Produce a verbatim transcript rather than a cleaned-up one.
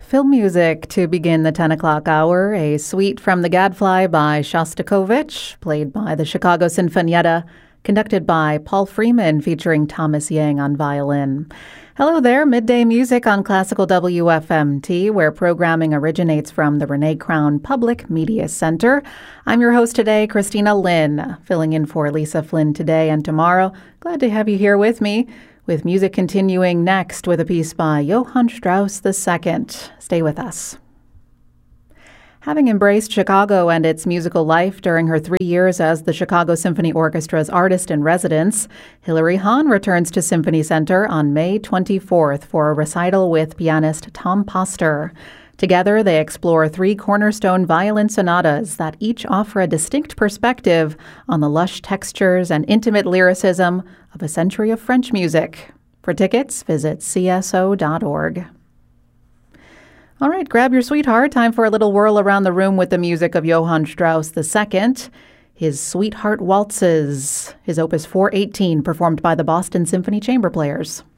Film music to begin the ten o'clock hour, a suite from The Gadfly by Shostakovich, played by the Chicago Sinfonietta, conducted by Paul Freeman, featuring Thomas Yang on violin. Hello there, midday music on Classical W F M T, where programming originates from the Renee Crown Public Media Center. I'm your host today, Christina Lynn, filling in for Lisa Flynn today and tomorrow. Glad to have you here with me, with music continuing next with a piece by Johann Strauss the Second. Stay with us. Having embraced Chicago and its musical life during her three years as the Chicago Symphony Orchestra's artist-in-residence, Hilary Hahn returns to Symphony Center on May twenty-fourth for a recital with pianist Tom Poster. Together, they explore three cornerstone violin sonatas that each offer a distinct perspective on the lush textures and intimate lyricism of a century of French music. For tickets, visit c s o dot org. All right, grab your sweetheart. Time for a little whirl around the room with the music of Johann Strauss the Second. His Sweetheart Waltzes, his Opus four eighteen, performed by the Boston Symphony Chamber Players.